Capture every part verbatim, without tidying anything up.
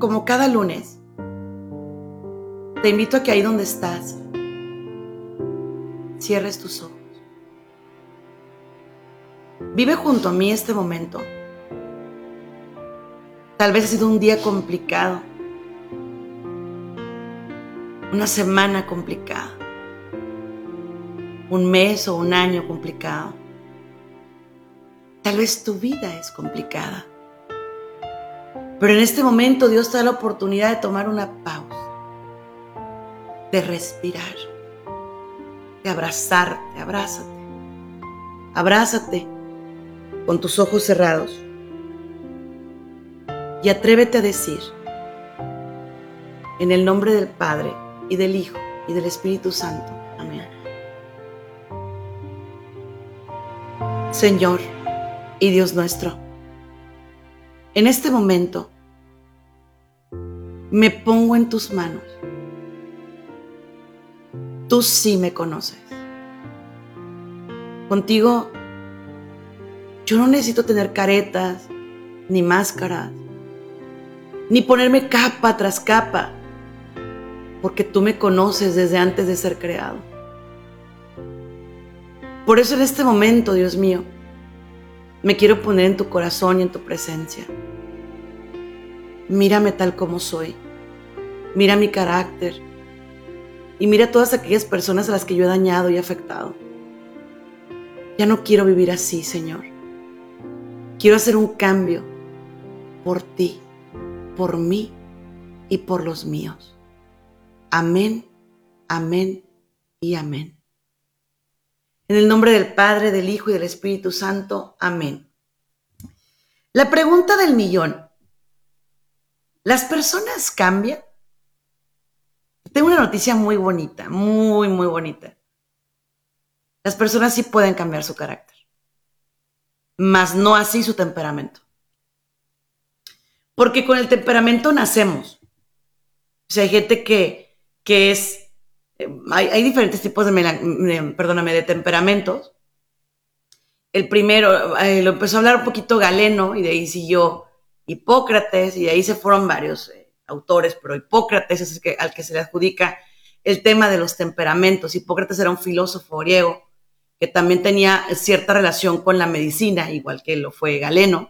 como cada lunes, te invito a que ahí donde estás, cierres tus ojos. Vive junto a mí este momento. Tal vez ha sido un día complicado, una semana complicada, un mes o un año complicado. Tal vez tu vida es complicada. Pero en este momento Dios te da la oportunidad de tomar una pausa, de respirar, de abrazarte, abrázate. Abrázate con tus ojos cerrados y atrévete a decir, en el nombre del Padre y del Hijo y del Espíritu Santo. Amén. Señor y Dios nuestro, en este momento me pongo en tus manos. Tú sí me conoces. Contigo yo no necesito tener caretas, ni máscaras, ni ponerme capa tras capa, porque tú me conoces desde antes de ser creado. Por eso en este momento, Dios mío, me quiero poner en tu corazón y en tu presencia. Mírame tal como soy. Mira mi carácter. Y mira todas aquellas personas a las que yo he dañado y afectado. Ya no quiero vivir así, Señor. Quiero hacer un cambio por ti, por mí y por los míos. Amén, amén y amén. En el nombre del Padre, del Hijo y del Espíritu Santo. Amén. La pregunta del millón. ¿Las personas cambian? Tengo una noticia muy bonita, muy, muy bonita. Las personas sí pueden cambiar su carácter, mas no así su temperamento. Porque con el temperamento nacemos. O sea, hay gente que, que es... Eh, hay, hay diferentes tipos de, de, perdóname, de temperamentos. El primero, eh, lo empezó a hablar un poquito Galeno y de ahí siguió Hipócrates y de ahí se fueron varios eh, autores, pero Hipócrates es el que, al que se le adjudica el tema de los temperamentos. Hipócrates era un filósofo griego que también tenía cierta relación con la medicina, igual que lo fue Galeno.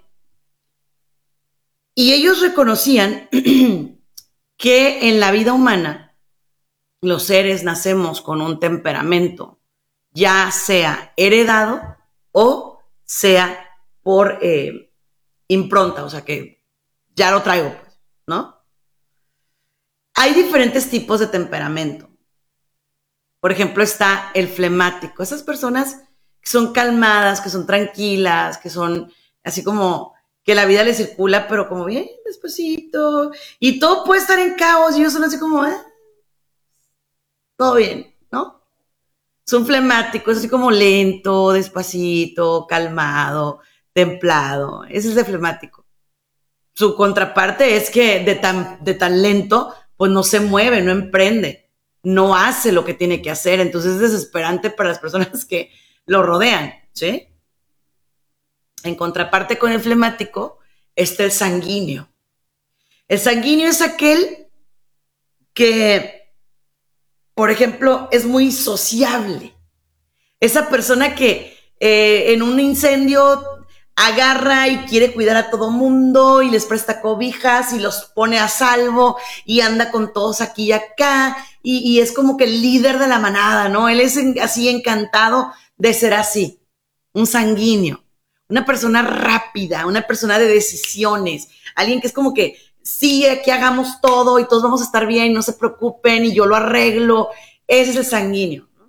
Y ellos reconocían que en la vida humana los seres nacemos con un temperamento, ya sea heredado o sea por eh, impronta, o sea que ya lo traigo, pues, ¿no? Hay diferentes tipos de temperamento. Por ejemplo, está el flemático. Esas personas que son calmadas, que son tranquilas, que son así como que la vida les circula, pero como bien despacito. Y todo puede estar en caos y ellos son así como, eh, todo bien, ¿no? Son flemáticos, así como lento, despacito, calmado, templado. Ese es de flemático. Su contraparte es que de tan, de tan lento, pues no se mueve, no emprende, no hace lo que tiene que hacer. Entonces es desesperante para las personas que lo rodean, ¿sí? En contraparte con el flemático está el sanguíneo. El sanguíneo es aquel que, por ejemplo, es muy sociable. Esa persona que eh, en un incendio agarra y quiere cuidar a todo mundo y les presta cobijas y los pone a salvo y anda con todos aquí y acá y, y es como que el líder de la manada, ¿no? Él es en, así encantado de ser así, un sanguíneo, una persona rápida, una persona de decisiones, alguien que es como que sí, aquí hagamos todo y todos vamos a estar bien, no se preocupen y yo lo arreglo. Ese es el sanguíneo, ¿no?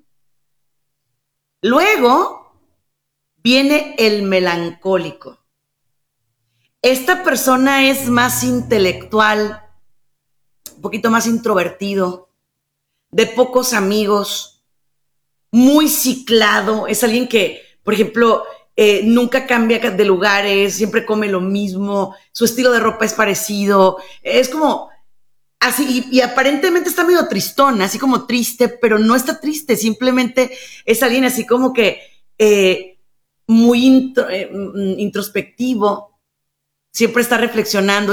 Luego viene el melancólico. Esta persona es más intelectual, un poquito más introvertido, de pocos amigos, muy ciclado. Es alguien que, por ejemplo, eh, nunca cambia de lugares, siempre come lo mismo, su estilo de ropa es parecido. Es como así, y, y aparentemente está medio tristón, así como triste, pero no está triste, simplemente es alguien así como que eh, muy intro, eh, introspectivo, siempre está reflexionando,